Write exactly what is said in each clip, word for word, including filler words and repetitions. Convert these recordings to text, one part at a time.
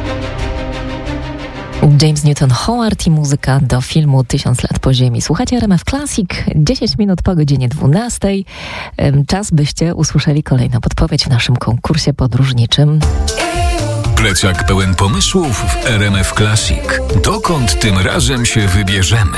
James Newton Howard i muzyka do filmu Tysiąc lat po ziemi. Słuchacie R M F Classic, dziesięć minut po godzinie dwunastej. Czas, byście usłyszeli kolejną podpowiedź w naszym konkursie podróżniczym. Plecak pełen pomysłów w R M F Classic. Dokąd tym razem się wybierzemy?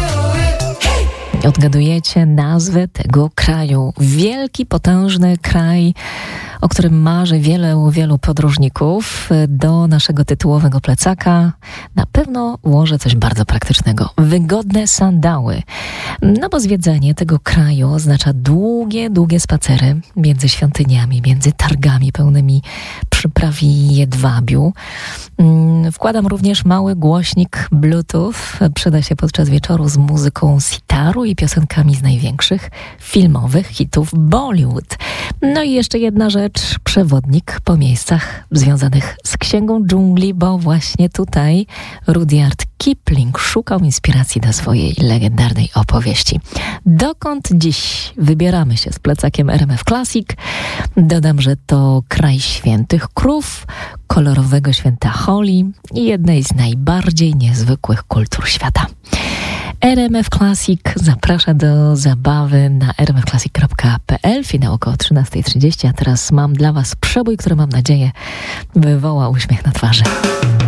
Odgadujecie nazwę tego kraju. Wielki, potężny kraj, o którym marzy wielu, wielu podróżników. Do naszego tytułowego plecaka na pewno ułożę coś bardzo praktycznego. Wygodne sandały. No bo zwiedzanie tego kraju oznacza długie, długie spacery między świątyniami, między targami pełnymi przypraw i jedwabiu. Wkładam również mały głośnik Bluetooth. Przyda się podczas wieczoru z muzyką sitaru i piosenkami z największych filmowych hitów Bollywood. No i jeszcze jedna rzecz. Przewodnik po miejscach związanych z Księgą Dżungli, bo właśnie tutaj Rudyard Kipling szukał inspiracji do swojej legendarnej opowieści. Dokąd dziś wybieramy się z plecakiem R M F Classic? Dodam, że to kraj świętych krów, kolorowego święta Holi i jednej z najbardziej niezwykłych kultur świata. R M F Classic zaprasza do zabawy na r m f classic kropka p l. Finał około trzynasta trzydzieści, a teraz mam dla Was przebój, który mam nadzieję wywoła uśmiech na twarzy.